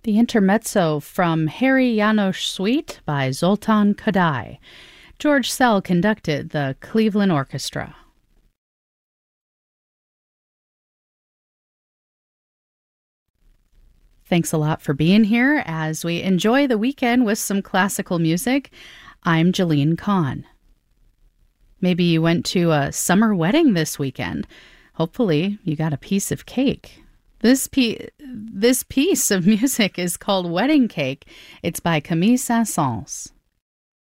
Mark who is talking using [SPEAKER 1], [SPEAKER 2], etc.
[SPEAKER 1] The intermezzo from Harry Janos Suite by Zoltan Kodály. George Szell conducted the Cleveland Orchestra. Thanks a lot for being here as we enjoy the weekend with some classical music. I'm Jeline Kahn. Maybe you went to a summer wedding this weekend. Hopefully you got a piece of cake. This piece of music is called Wedding Cake. It's by Camille Saint-Saëns.